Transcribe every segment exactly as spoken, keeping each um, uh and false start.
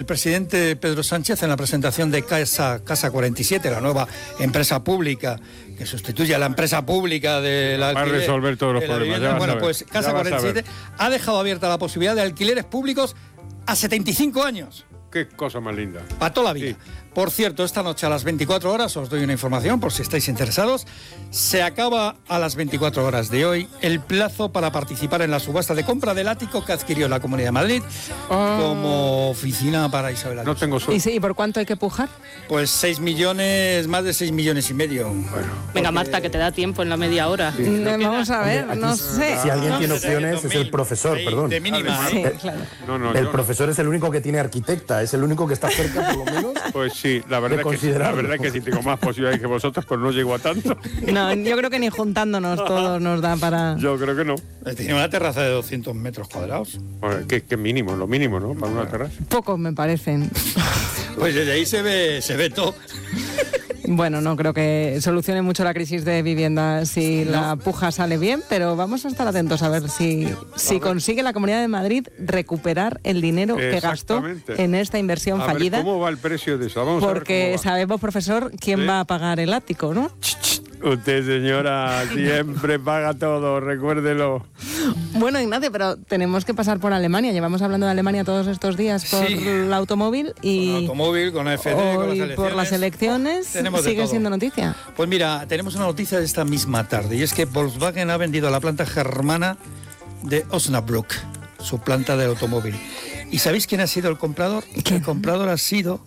presidente Pedro Sánchez en la presentación de Casa, Casa cuarenta y siete, la nueva empresa pública que sustituye a la empresa pública de la Va a resolver todos los problemas. Ya bueno, vas a pues ver, Casa cuarenta y siete ha dejado abierta la posibilidad de alquileres públicos a setenta y cinco años. Qué cosa más linda. Para toda la vida. Sí. Por cierto, esta noche a las veinticuatro horas, os doy una información por si estáis interesados, se acaba a las veinticuatro horas de hoy el plazo para participar en la subasta de compra del ático que adquirió la Comunidad de Madrid oh. como oficina para Isabel Ayuso. No tengo suerte. ¿Y, sí, ¿Y por cuánto hay que pujar? Pues seis millones, más de seis millones y medio. Bueno, Venga, porque... Marta, que te da tiempo en la media hora. Sí. No Vamos a ver, no sé. Si alguien no tiene sé. opciones es el profesor, de, perdón. De mínima, sí, ¿eh? claro. No, no, el yo... profesor es el único que tiene arquitecta, es el único que está cerca, por lo menos. Pues sí, la verdad, que, sí, la verdad que sí tengo más posibilidades que vosotros, pero no llego a tanto. No, yo creo que ni juntándonos todos nos da para... Yo creo que no. Tiene una terraza de doscientos metros cuadrados. Bueno, que, que mínimo, lo mínimo, ¿no? Para una terraza. Pocos me parecen. Pues desde ahí se ve, se ve todo. Bueno, no creo que solucione mucho la crisis de vivienda si no. la puja sale bien, pero vamos a estar atentos a ver si, si consigue la Comunidad de Madrid recuperar el dinero que gastó en esta inversión a fallida. Ver, ¿cómo va el precio de eso? Vamos Porque a ver cómo va. Sabemos, profesor, quién ¿Sí? va a pagar el ático, ¿no? Usted, señora, siempre paga todo, recuérdelo. Bueno, Ignacio, pero tenemos que pasar por Alemania. Llevamos hablando de Alemania todos estos días por sí. el automóvil y... Con el automóvil, con la F D, con las elecciones. por las elecciones sigue siendo noticia. Pues mira, tenemos una noticia de esta misma tarde y es que Volkswagen ha vendido la planta germana de Osnabrück, su planta de automóvil. ¿Y sabéis quién ha sido el comprador? ¿Qué? El comprador ha sido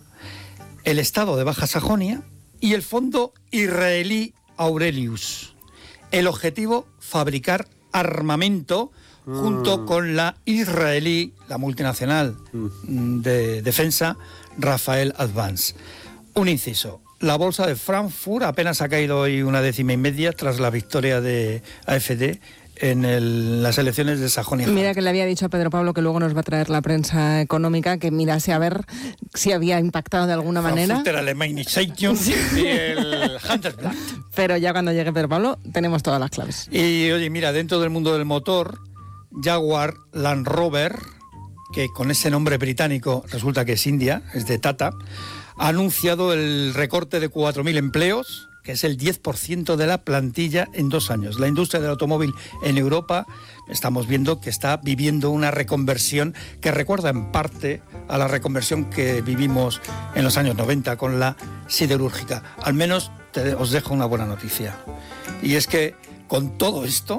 el Estado de Baja Sajonia y el fondo israelí Aurelius. El objetivo, fabricar armamento mm. junto con la israelí, la multinacional mm. de defensa, Rafael Advance. Un inciso. La bolsa de Frankfurt apenas ha caído hoy una décima y media tras la victoria de A F D en el, las elecciones de Sajonia. Mira que le había dicho a Pedro Pablo que luego nos va a traer la prensa económica, que mirase a ver si había impactado de alguna manera. Frankfurter Allgemeine Zeitung y el Handelsblatt. Pero ya cuando llegue Pedro Pablo tenemos todas las claves. Y oye, mira, dentro del mundo del motor, Jaguar Land Rover, que con ese nombre británico resulta que es India, es de Tata, ha anunciado el recorte de cuatro mil empleos, que es el diez por ciento de la plantilla en dos años. La industria del automóvil en Europa, estamos viendo que está viviendo una reconversión que recuerda en parte a la reconversión que vivimos en los años noventa con la siderúrgica. Al menos te, os dejo una buena noticia. Y es que con todo esto,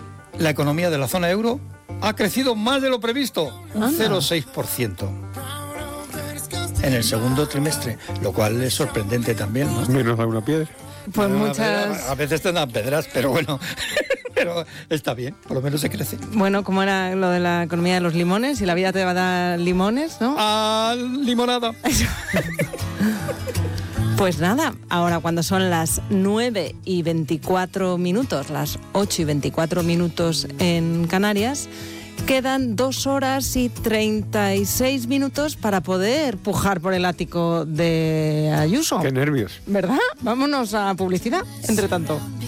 la economía de la zona euro ha crecido más de lo previsto, un cero coma seis por ciento. En el segundo trimestre, lo cual es sorprendente también, ¿no? Menos da una piedra. Pues a muchas... A veces te dan pedras, pero bueno, pero está bien, por lo menos se crece. Bueno, como era lo de la economía de los limones, y la vida te va a dar limones, ¿no? ¡Ah, limonada! Pues nada, ahora cuando son las nueve y veinticuatro minutos, las ocho y veinticuatro minutos en Canarias, quedan dos horas y treinta y seis minutos para poder pujar por el ático de Ayuso. ¡Qué nervios! ¿Verdad? Vámonos a publicidad, entre tanto.